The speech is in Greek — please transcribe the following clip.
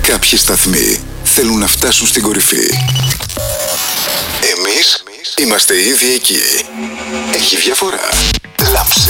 Κάποιοι σταθμοί θέλουν να φτάσουν στην κορυφή. Εμείς είμαστε ήδη εκεί. Έχει διαφορά. Love